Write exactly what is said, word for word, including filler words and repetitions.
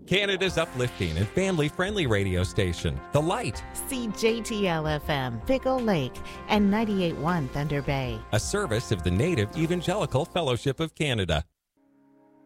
Canada's uplifting and family-friendly radio station, The Light. C J T L F M, Pickle Lake, and ninety-eight point one Thunder Bay. A service of the Native Evangelical Fellowship of Canada.